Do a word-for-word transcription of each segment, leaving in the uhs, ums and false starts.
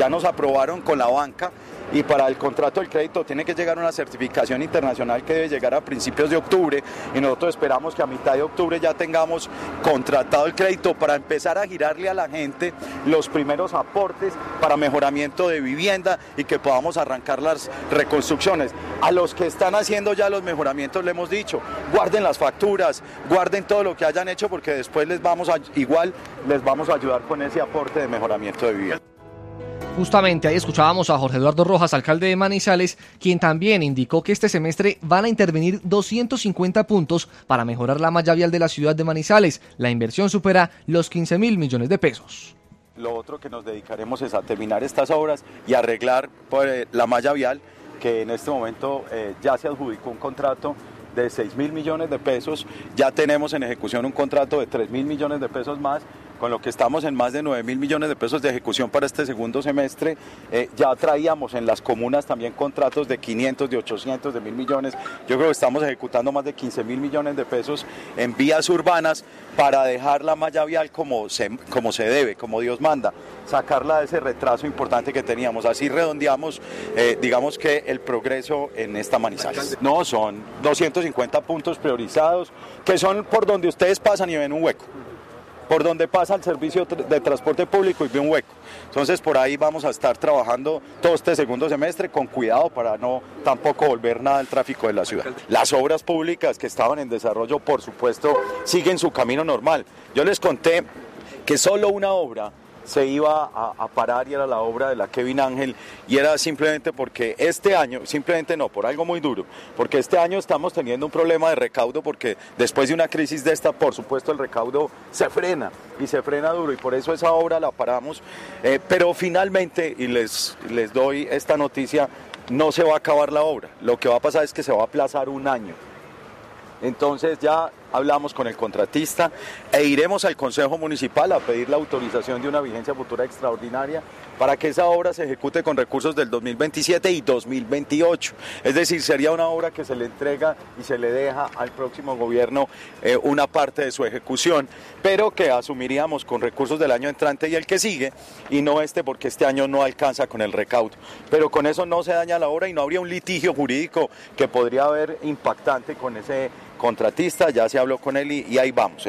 ya nos aprobaron con la banca, y para el contrato del crédito tiene que llegar una certificación internacional que debe llegar a principios de octubre, y nosotros esperamos que a mitad de octubre ya tengamos contratado el crédito para empezar a girarle a la gente los primeros aportes para mejoramiento de vivienda y que podamos arrancar las reconstrucciones. A los que están haciendo ya los mejoramientos le hemos dicho, guarden las facturas, guarden todo lo que hayan hecho, porque después les vamos a, igual les vamos a ayudar con ese aporte de mejoramiento de vivienda. Justamente ahí escuchábamos a Jorge Eduardo Rojas, alcalde de Manizales, quien también indicó que este semestre van a intervenir doscientos cincuenta puntos para mejorar la malla vial de la ciudad de Manizales. La inversión supera los quince mil millones de pesos. Lo otro que nos dedicaremos es a terminar estas obras y arreglar pues, la malla vial, que en este momento eh, ya se adjudicó un contrato de seis mil millones de pesos, ya tenemos en ejecución un contrato de tres mil millones de pesos más, con lo que estamos en más de nueve mil millones de pesos de ejecución para este segundo semestre. Eh, ya traíamos en las comunas también contratos de quinientos, de ochocientos, de mil millones. Yo creo que estamos ejecutando más de quince mil millones de pesos en vías urbanas para dejar la malla vial como se, como se debe, como Dios manda, sacarla de ese retraso importante que teníamos. Así redondeamos, eh, digamos que el progreso en esta Manizales. No, son doscientos cincuenta puntos priorizados, que son por donde ustedes pasan y ven un hueco, por donde pasa el servicio de transporte público y ve un hueco. Entonces por ahí vamos a estar trabajando todo este segundo semestre con cuidado para no tampoco volver nada al tráfico de la ciudad. Las obras públicas que estaban en desarrollo, por supuesto, siguen su camino normal. Yo les conté que solo una obra se iba a, a parar, y era la obra de la Kevin Ángel, y era simplemente porque este año, simplemente no, por algo muy duro, porque este año estamos teniendo un problema de recaudo, porque después de una crisis de esta, por supuesto el recaudo se frena, y se frena duro, y por eso esa obra la paramos, eh, pero finalmente, y les, les doy esta noticia, no se va a acabar la obra, lo que va a pasar es que se va a aplazar un año. Entonces ya hablamos con el contratista e iremos al Consejo Municipal a pedir la autorización de una vigencia futura extraordinaria para que esa obra se ejecute con recursos del dos mil veintisiete y dos mil veintiocho. Es decir, sería una obra que se le entrega y se le deja al próximo gobierno eh, una parte de su ejecución, pero que asumiríamos con recursos del año entrante y el que sigue, y no este, porque este año no alcanza con el recaudo. Pero con eso no se daña la obra y no habría un litigio jurídico que podría haber impactante con ese contratista. Ya se habló con él y, y ahí vamos.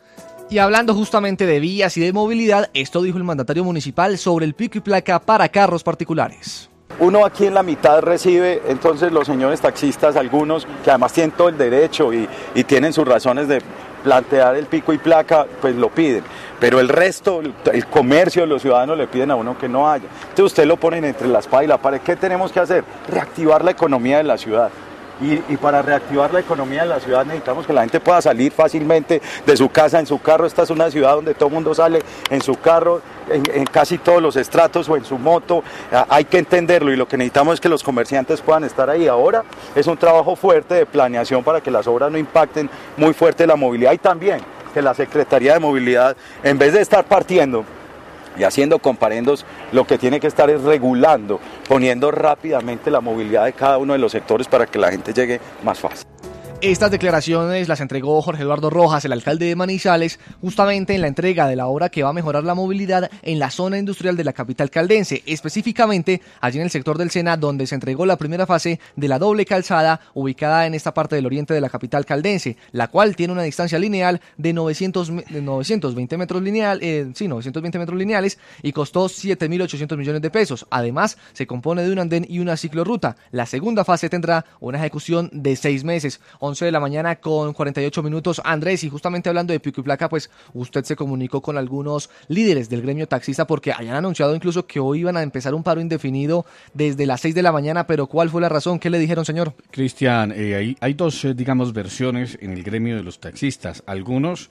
Y hablando justamente de vías y de movilidad, esto dijo el mandatario municipal sobre el pico y placa para carros particulares. Uno aquí en la mitad recibe, entonces los señores taxistas, algunos que además tienen todo el derecho y, y tienen sus razones de plantear el pico y placa, pues lo piden. Pero el resto, el, el comercio, los ciudadanos le piden a uno que no haya. Entonces usted lo ponen entre la espada y la pared. ¿Qué tenemos que hacer? Reactivar la economía de la ciudad. Y, y para reactivar la economía de la ciudad necesitamos que la gente pueda salir fácilmente de su casa, en su carro. Esta es una ciudad donde todo el mundo sale en su carro, en, en casi todos los estratos, o en su moto. Hay que entenderlo, y lo que necesitamos es que los comerciantes puedan estar ahí. Ahora es un trabajo fuerte de planeación para que las obras no impacten muy fuerte la movilidad, y también que la Secretaría de Movilidad, en vez de estar partiendo y haciendo comparendos, lo que tiene que estar es regulando, poniendo rápidamente la movilidad de cada uno de los sectores para que la gente llegue más fácil. Estas declaraciones las entregó Jorge Eduardo Rojas, el alcalde de Manizales, justamente en la entrega de la obra que va a mejorar la movilidad en la zona industrial de la capital caldense, específicamente allí en el sector del Sena, donde se entregó la primera fase de la doble calzada ubicada en esta parte del oriente de la capital caldense, la cual tiene una distancia lineal de novecientos, novecientos veinte metros lineal, eh, sí, novecientos veinte metros lineales, y costó siete mil ochocientos millones de pesos. Además, se compone de un andén y una ciclorruta. La segunda fase tendrá una ejecución de seis meses. once de la mañana con cuarenta y ocho minutos. Andrés, y justamente hablando de pico y placa, pues usted se comunicó con algunos líderes del gremio taxista, porque hayan anunciado incluso que hoy iban a empezar un paro indefinido desde las seis de la mañana, pero ¿cuál fue la razón? ¿Qué le dijeron, señor? Cristian, eh, hay, hay dos, eh, digamos, versiones en el gremio de los taxistas. Algunos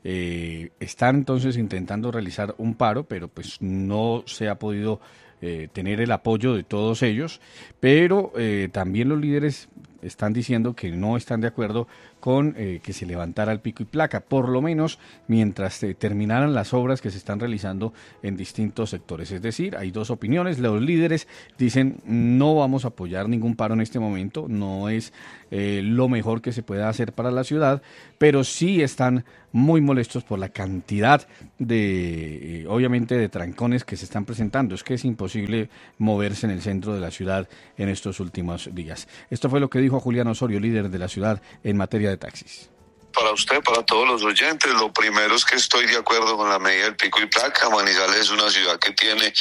eh, están entonces intentando realizar un paro, pero pues no se ha podido eh, tener el apoyo de todos ellos, pero eh, también los líderes están diciendo que no están de acuerdo con eh, que se levantara el pico y placa, por lo menos mientras eh, terminaran las obras que se están realizando en distintos sectores. Es decir, hay dos opiniones. Los líderes dicen no vamos a apoyar ningún paro en este momento, no es eh, lo mejor que se pueda hacer para la ciudad, pero sí están muy molestos por la cantidad de, eh, obviamente, de trancones que se están presentando. Es que es imposible imposible moverse en el centro de la ciudad en estos últimos días. Esto fue lo que dijo Julián Osorio, líder de la ciudad en materia de taxis. Para usted, para todos los oyentes, lo primero es que estoy de acuerdo con la medida del pico y placa. Manizales es una ciudad que tiene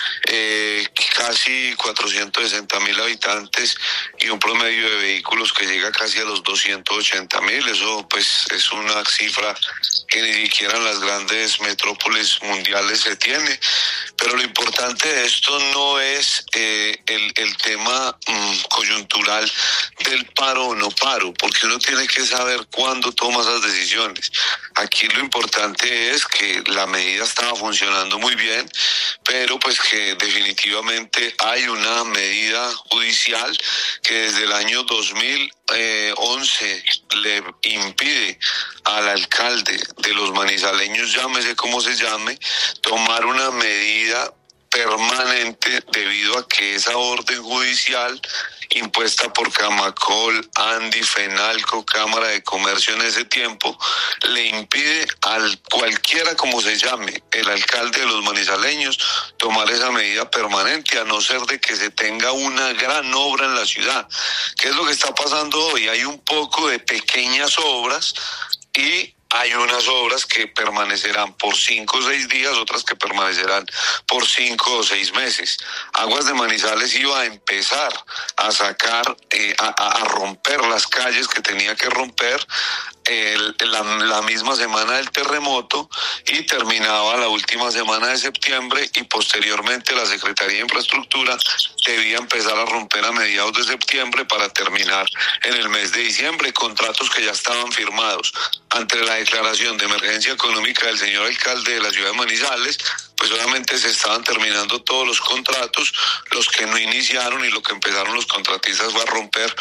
eh, casi cuatrocientos sesenta mil habitantes y un promedio de vehículos que llega casi a los doscientos ochenta mil. Eso pues es una cifra que ni siquiera en las grandes metrópolis mundiales se tiene. Pero lo importante de esto no es eh, el, el tema mmm, coyuntural del paro o no paro, porque uno tiene que saber cuándo toma esas decisiones. Aquí lo importante es que la medida estaba funcionando muy bien, pero pues que definitivamente hay una medida judicial que desde el año dos mil once le impide al alcalde de los manizaleños, llámese como se llame, tomar una medida permanente debido a que esa orden judicial impuesta por Camacol, Andi, Fenalco, Cámara de Comercio en ese tiempo, le impide al cualquiera como se llame, el alcalde de los manizaleños, tomar esa medida permanente, a no ser de que se tenga una gran obra en la ciudad. ¿Qué es lo que está pasando hoy? Hay un poco de pequeñas obras y hay unas obras que permanecerán por cinco o seis días, otras que permanecerán por cinco o seis meses. Aguas de Manizales iba a empezar a sacar, eh, a, a romper las calles que tenía que romper el, la, la misma semana del terremoto y terminaba la última semana de septiembre y posteriormente la Secretaría de Infraestructura debía empezar a romper a mediados de septiembre para terminar en el mes de diciembre, contratos que ya estaban firmados. Ante la declaración de emergencia económica del señor alcalde de la ciudad de Manizales, pues obviamente se estaban terminando todos los contratos, los que no iniciaron y lo que empezaron los contratistas fue a romper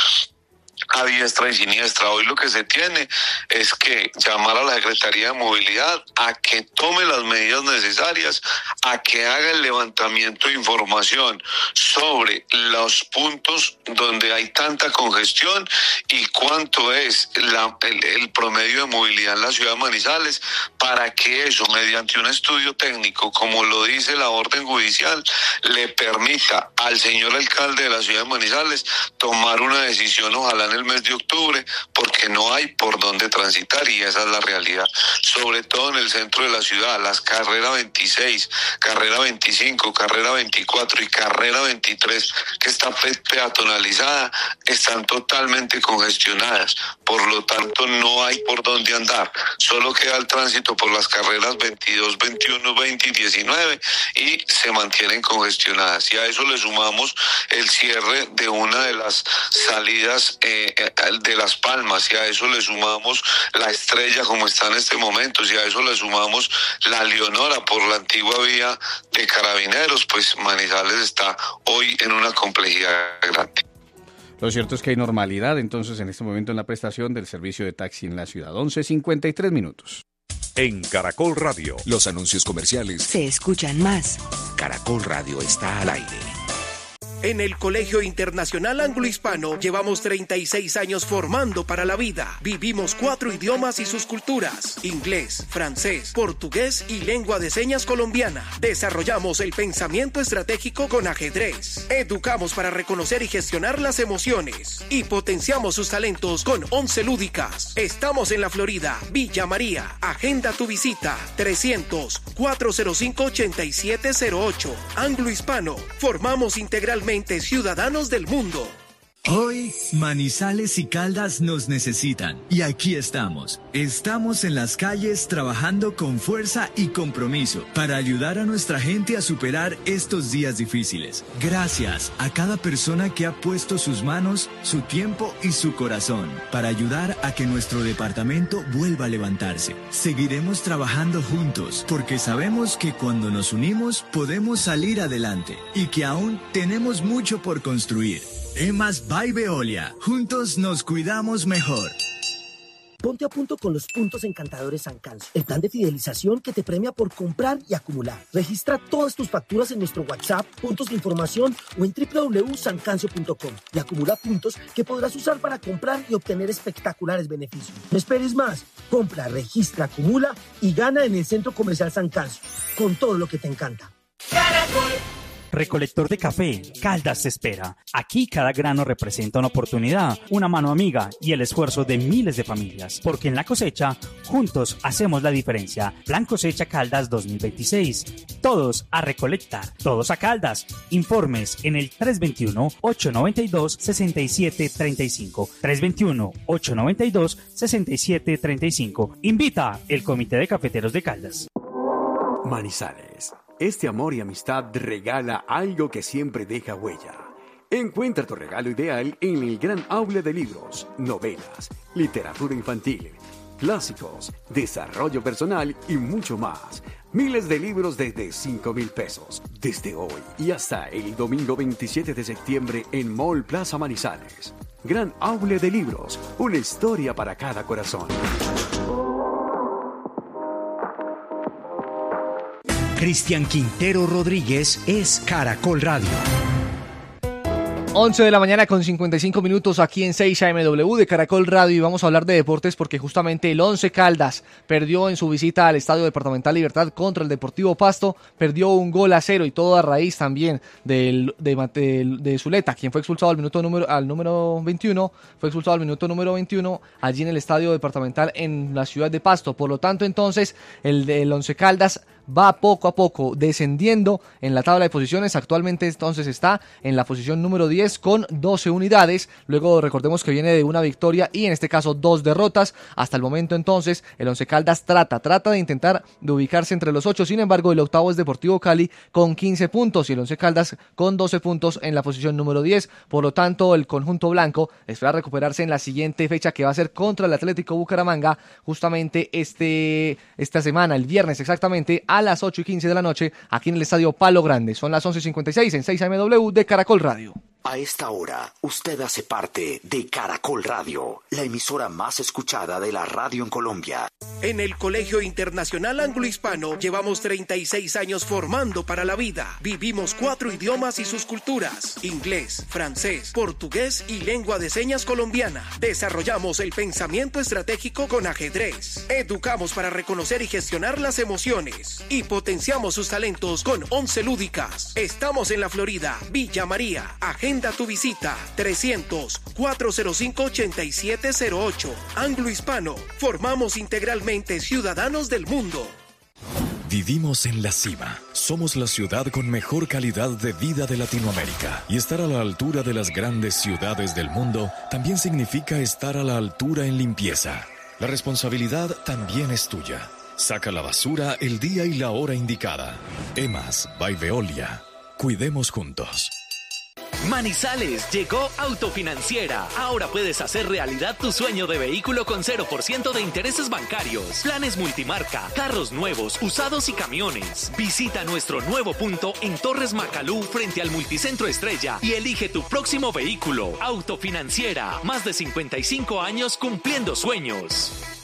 a diestra y siniestra. Hoy lo que se tiene es que llamar a la Secretaría de Movilidad a que tome las medidas necesarias, a que haga el levantamiento de información sobre los puntos donde hay tanta congestión y cuánto es la, el, el promedio de movilidad en la ciudad de Manizales, para que eso, mediante un estudio técnico, como lo dice la orden judicial, le permita al señor alcalde de la ciudad de Manizales tomar una decisión, ojalá en el mes de octubre, porque no hay por dónde transitar y esa es la realidad, sobre todo en el centro de la ciudad. Las carrera veintiséis, carrera veinticinco, carrera veinticuatro y carrera veintitrés, que está peatonalizada, están totalmente congestionadas, por lo tanto no hay por dónde andar, solo queda el tránsito por las carreras veintidós, veintiuno, veinte y diecinueve y se mantienen congestionadas. Y a eso le sumamos el cierre de una de las salidas eh, de Las Palmas, y a eso le sumamos la Estrella como está en este momento, y a eso le sumamos la Leonora por la antigua vía de Carabineros, pues Manizales está hoy en una complejidad grande. Lo cierto es que hay normalidad entonces en este momento en la prestación del servicio de taxi en la ciudad. once cincuenta y tres minutos. En Caracol Radio, los anuncios comerciales se escuchan más. Caracol Radio está al aire. En el Colegio Internacional Anglo-Hispano llevamos treinta y seis años formando para la vida. Vivimos cuatro idiomas y sus culturas: inglés, francés, portugués y lengua de señas colombiana. Desarrollamos el pensamiento estratégico con ajedrez. Educamos para reconocer y gestionar las emociones. Y potenciamos sus talentos con once lúdicas. Estamos en la Florida, Villa María. Agenda tu visita: trescientos, cuatrocientos cinco, ochenta y siete cero ocho. Anglo-Hispano. Formamos integralmente ciudadanos del mundo. Hoy, Manizales y Caldas nos necesitan. Y aquí estamos. Estamos en las calles trabajando con fuerza y compromiso para ayudar a nuestra gente a superar estos días difíciles. Gracias a cada persona que ha puesto sus manos, su tiempo y su corazón para ayudar a que nuestro departamento vuelva a levantarse. Seguiremos trabajando juntos porque sabemos que cuando nos unimos podemos salir adelante y que aún tenemos mucho por construir. Emas by Veolia. Juntos nos cuidamos mejor. Ponte a punto con los puntos encantadores Sancanso, el plan de fidelización que te premia por comprar y acumular. Registra todas tus facturas en nuestro WhatsApp, puntos de información o en doble u doble u doble u punto sancancio punto com y acumula puntos que podrás usar para comprar y obtener espectaculares beneficios. No esperes más. Compra, registra, acumula y gana en el Centro Comercial Sancanso, con todo lo que te encanta. Caracol. Recolector de café, Caldas te espera. Aquí cada grano representa una oportunidad, una mano amiga y el esfuerzo de miles de familias. Porque en la cosecha, juntos hacemos la diferencia. Plan Cosecha Caldas dos mil veintiséis. Todos a recolectar, todos a Caldas. Informes en el tres dos uno, ocho nueve dos, seis siete tres cinco. tres dos uno, ocho nueve dos, seis siete tres cinco. Invita el Comité de Cafeteros de Caldas. Manizales. Este amor y amistad regala algo que siempre deja huella. Encuentra tu regalo ideal en el gran aula de libros, novelas, literatura infantil, clásicos, desarrollo personal y mucho más. Miles de libros desde cinco mil pesos. Desde hoy y hasta el domingo veintisiete de septiembre en Mall Plaza Manizales. Gran aula de libros, una historia para cada corazón. Cristian Quintero Rodríguez es Caracol Radio. once de la mañana con cincuenta y cinco minutos aquí en seis A M W de Caracol Radio y vamos a hablar de deportes porque justamente el Once Caldas perdió en su visita al Estadio Departamental Libertad contra el Deportivo Pasto, perdió un gol a cero y todo a raíz también del, de, de, de Zuleta, quien fue expulsado al minuto número, al número veintiuno, fue expulsado al minuto número veintiuno allí en el Estadio Departamental en la ciudad de Pasto. Por lo tanto, entonces, el, el Once Caldas va poco a poco descendiendo en la tabla de posiciones. Actualmente entonces está en la posición número diez con doce unidades. Luego recordemos que viene de una victoria y en este caso dos derrotas. Hasta el momento entonces el Once Caldas trata, trata de intentar de ubicarse entre los ocho. Sin embargo, el octavo es Deportivo Cali con quince puntos y el Once Caldas con doce puntos en la posición número diez. Por lo tanto, el conjunto blanco espera recuperarse en la siguiente fecha que va a ser contra el Atlético Bucaramanga justamente este, esta semana, el viernes exactamente, a las ocho y quince de la noche, aquí en el Estadio Palo Grande. Son las once y cincuenta y seis en seis A M W de Caracol Radio. A esta hora, usted hace parte de Caracol Radio, la emisora más escuchada de la radio en Colombia. En el Colegio Internacional Anglo-Hispano llevamos treinta y seis años formando para la vida. Vivimos cuatro idiomas y sus culturas: inglés, francés, portugués y lengua de señas colombiana. Desarrollamos el pensamiento estratégico con ajedrez. Educamos para reconocer y gestionar las emociones. Y potenciamos sus talentos con once lúdicas. Estamos en la Florida, Villa María. Agenda tu visita trescientos, cuatrocientos cinco, ochenta y siete cero ocho. Anglo-Hispano. Formamos integralmente ciudadanos del mundo. Vivimos en la cima. Somos la ciudad con mejor calidad de vida de Latinoamérica. Y estar a la altura de las grandes ciudades del mundo también significa estar a la altura en limpieza. La responsabilidad también es tuya. Saca la basura el día y la hora indicada. EMAS by Veolia. Cuidemos juntos. Manizales, llegó Autofinanciera. Ahora puedes hacer realidad tu sueño de vehículo con cero por ciento de intereses bancarios. Planes multimarca, carros nuevos, usados y camiones. Visita nuestro nuevo punto en Torres Macalú frente al Multicentro Estrella y elige tu próximo vehículo. Autofinanciera, más de cincuenta y cinco años cumpliendo sueños.